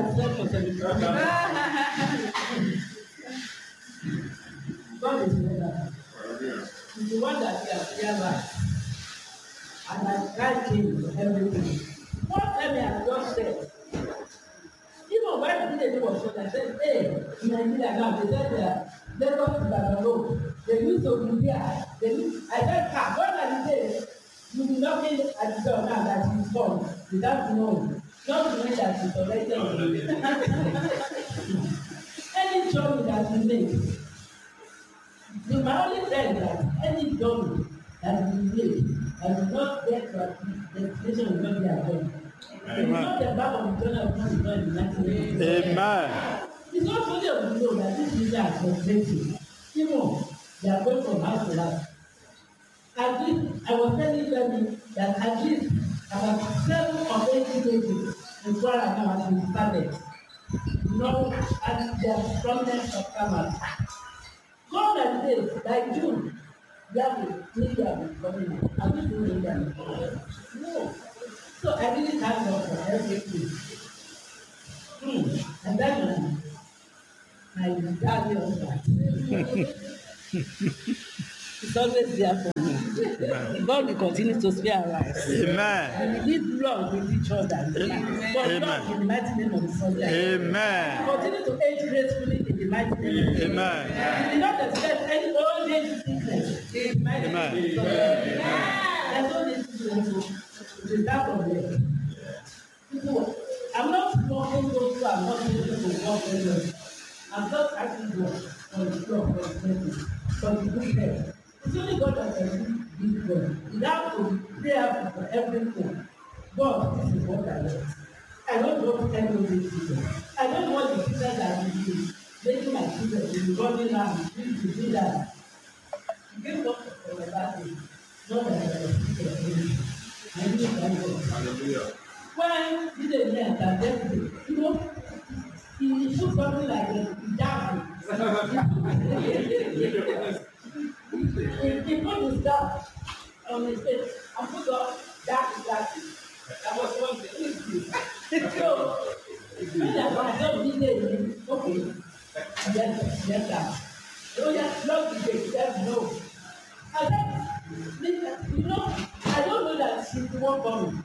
accept for celebration. God is better. He's the one that we are here and I thank him for everything. What time I have just said, even when the day was short, I said, hey, in Nigeria now, they said Lagos to Ibadan road. They used to be there. I said, when are the days you be knocking at the door now that he's gone without knowing, not knowing that he's already any journey that we make, we my only friend that any journey that we make and we not get to a destination will not be our journey. It's not the back of the journey of God is not in the mighty name. Amen. It's not only of the know that this is our frustrating. Even they are going from house to house. At least I was telling them that at least about 7 or 8 villages in Kwara now has been started. No, and their strongest of farmers. God and says by June, India will be coming in. I wish you India will come in. No. So I really thank God for everything. And then my daddy on that. It's always there for me. Amen. God will continue to spare our lives. Amen. We live long with each other. Amen. God long in the mighty name of the Son. Amen. Continue to age gracefully in the mighty name of the Son. Amen. We do not expect any old age sickness in the mighty name of the Son. There's no need to start from there. People, I'm not talking those who are not able to walk very well. I'm just asking God for the floor, for the blessing, for the good health. It's only God that can give God. You have to pray for everything. God, this is what I want. I don't want any of these children. I don't want the children that will be making my children to be running around, to do that. Give God for the bad thing. Not that I will speak of anything. I need to thank God. Hallelujah. When he did that, you know, he put something like a jam. He put his stuff on his face and put up that. That was one thing. So, when I was not busy, okay, yes. So, yes, not busy, yes, no. And then, you know, I don't know that she's the one coming.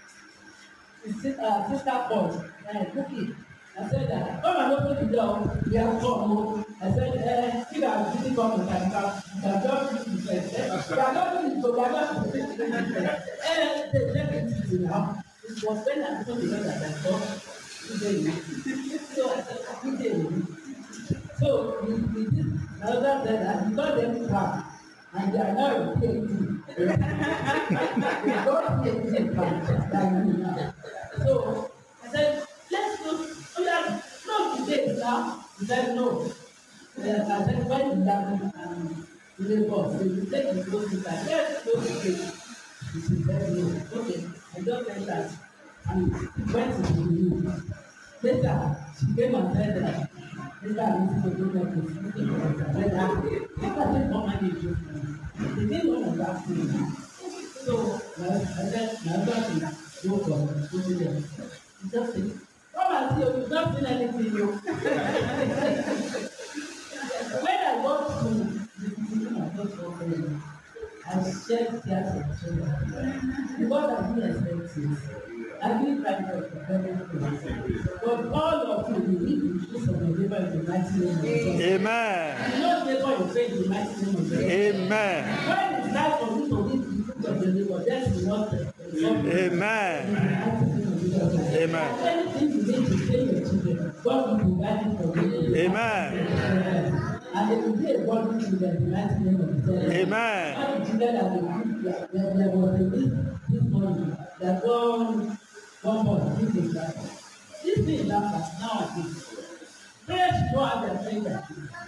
Sister Paul, Cookie. I said that, come and open the door, we have come. I said, you are really coming, you can just do this. You are not doing it, so we are not doing it. They let it to now. It was when I told the that I thought, so I said, so we did, another said that we got them back. And they are now PhD. They got PhD than me now. So I said, let's go. Oh yeah, no today now. He said no. I said, when is that? Lagos. So you take the clothes inside. Let's go today. He said no. Okay, I just said that. And went to the room. Later, she came and said that. Later, I need to go back to sleep. I said that. Later, I didn't manage it. They didn't know that thing. So, I said, my husband go to them. He just said, come and see, you've not seen anything new. When I got to the beginning of those offering, I shed tears of joy. Because I didn't expect it. I didn't try to everything. But all of you need to do some labor in the mighty name of Jesus. Amen. You don't labor in faith in the mighty name of Jesus. Amen. When it's time for you to leave the fruit of the labor, that's the water. Amen. Amen. Anything you need to train your children, God will provide it for you. Amen. And they will be a godly children in the mighty name of Jesus. Amen. All the children that they was this morning, that one boy, this is that. This thing that nowadays, parents don't have their children.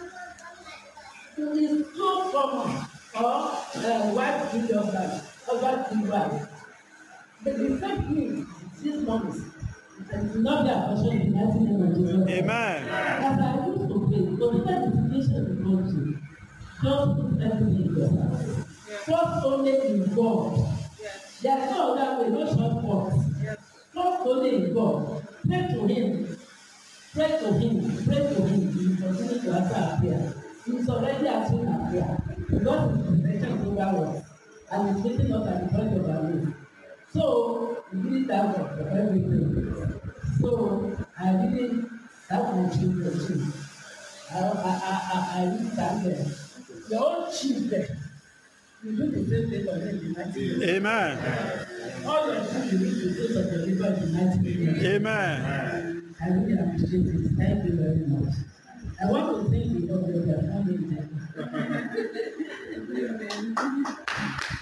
It is so common. Or wife kill your husband kill wife. But the same thing, this months, it will not be a portion in the mighty name of Jesus. Amen. As I used to pray, whatever the situation you go to, just put everything in your hands. Trust only in God. There's no other way, no shortcuts. Trust only in God. Pray to Him. Pray to him. Pray to him. He will continue to answer our prayer. He is already answering our prayer. God is presenting over us and is meeting us at the point of our need. So we really thank God for everything. So I really have my children too. I really thank them. Your own children, you do the same thing for them in the mighty name. Amen. All your children will do the same for deliver in the mighty name. Amen. I really appreciate it. Thank you very much. I want to thank the Lord for their family.